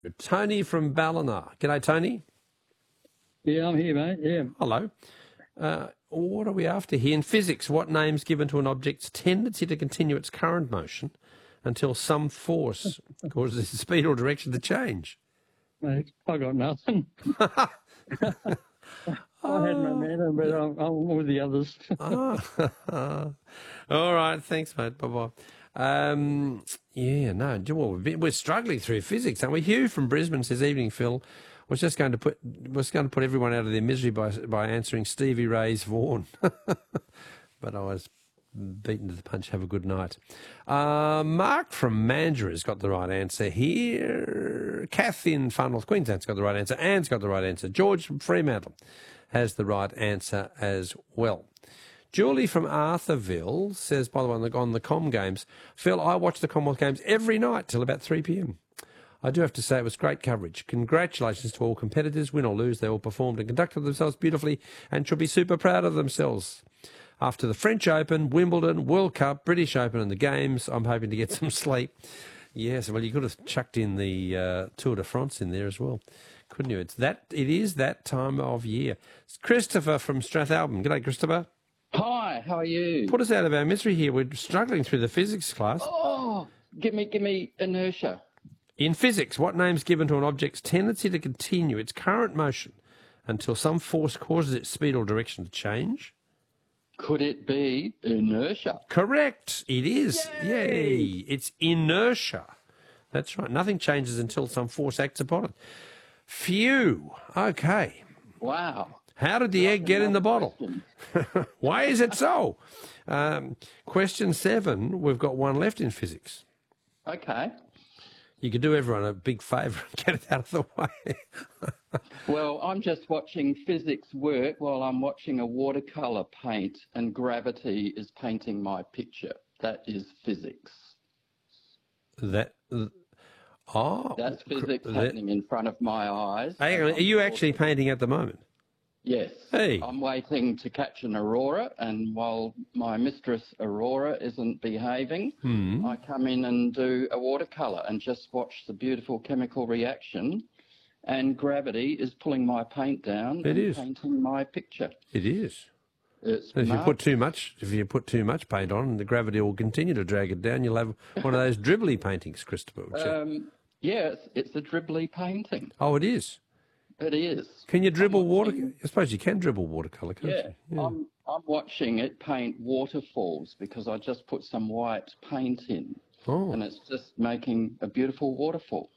Tony from Ballina. G'day, Tony. Yeah, I'm here, mate. Yeah. Hello. What are we after here? In physics, what name's given to an object's tendency to continue its current motion until some force causes its speed or direction to change? Mate, I got nothing. I had momentum, but I'm with the others. All right, thanks, mate. Bye-bye. Well, we're struggling through physics, aren't we? Hugh from Brisbane says, "Evening, Phil. Was going to put everyone out of their misery by answering Stevie Ray's Vaughan, but I was beaten to the punch. Have a good night." Mark from Mandurah's got the right answer here. Kath in Far North Queensland's got the right answer. Anne's got the right answer. George from Fremantle has the right answer as well. Julie from Arthurville says, by the way, on the Com Games, "Phil, I watch the Commonwealth Games every night till about 3 p.m. I do have to say it was great coverage. Congratulations to all competitors. Win or lose, they all performed and conducted themselves beautifully and should be super proud of themselves. After the French Open, Wimbledon, World Cup, British Open and the Games, I'm hoping to get some sleep." Yes, well, you could have chucked in the Tour de France in there as well, couldn't you? It is that time of year. It's Christopher from Strathalbyn. G'day, Christopher. Hi, how are you? Put us out of our misery here. We're struggling through the physics class. Oh, give me inertia. In physics, what name's given to an object's tendency to continue its current motion until some force causes its speed or direction to change? Could it be inertia? Correct. It is. Yay! It's inertia. That's right. Nothing changes until some force acts upon it. Phew. Okay. Wow. How did the egg get in the bottle? Why is it so? Question 7. We've got one left in physics. Okay. You could do everyone a big favour and get it out of the way. Well, I'm just watching physics work while I'm watching a watercolour paint and gravity is painting my picture. That is physics. That's physics happening in front of my eyes. Hang on, are you actually painting at the moment? Yes. Hey. I'm waiting to catch an aurora, and while my mistress Aurora isn't behaving, I come in and do a watercolour and just watch the beautiful chemical reaction, and gravity is pulling my paint down painting my picture. It is. It's if you put too much paint on, the gravity will continue to drag it down. You'll have one of those dribbly paintings, Christopher. Yes, it's a dribbly painting. Oh, it is. It is. Can you dribble water? I suppose you can dribble watercolour, can't you? Yeah. I'm watching it paint waterfalls because I just put some white paint in. Oh. And it's just making a beautiful waterfall.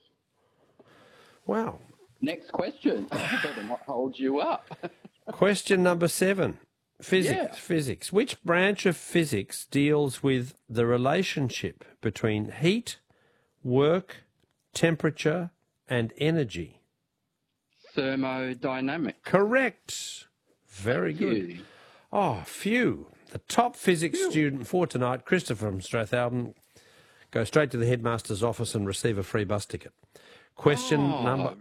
Wow. Next question. I better not hold you up. Question number 7. Physics. Yeah. Physics. Which branch of physics deals with the relationship between heat, work, temperature, and energy? Thermodynamics. Correct. Very good. Oh, phew. The top physics student for tonight, Christopher from Strathalbyn. Go straight to the headmaster's office and receive a free bus ticket. Question number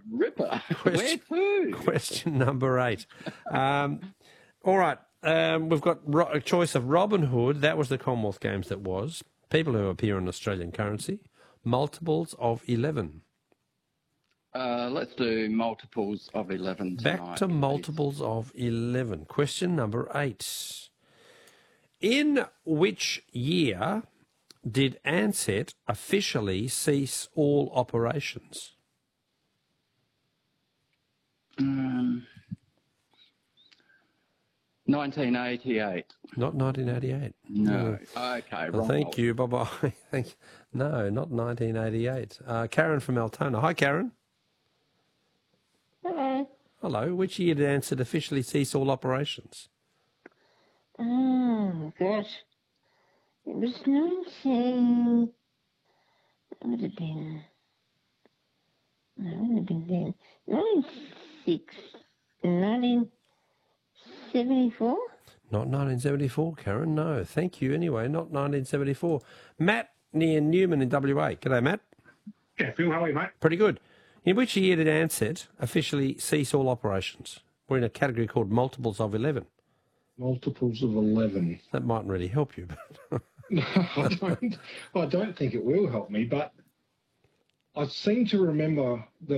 8. All right. We've got a choice of Robin Hood. That was the Commonwealth Games that was. People who appear in Australian currency. Multiples of 11. Let's do multiples of 11 tonight. Back to multiples of 11. Question number 8. In which year did Ansett officially cease all operations? 1988. Not 1988. No. Okay, wrong. Thank you. Bye-bye. Thank you. No, not 1988. Karen from Altona. Hi, Karen. Hello. Hello. Which year did Ansett officially cease all operations? Oh, gosh. It was 19... It would have been... No, it would have been then. 1974? Not 1974, Karen. No. Thank you anyway. Not 1974. Matt near Newman in WA. G'day, Matt. Yeah, Phil, how are you, mate? Pretty good. In which year did Ansett officially cease all operations? We're in a category called multiples of 11. Multiples of 11. That mightn't really help you. No, I don't think it will help me, but I seem to remember the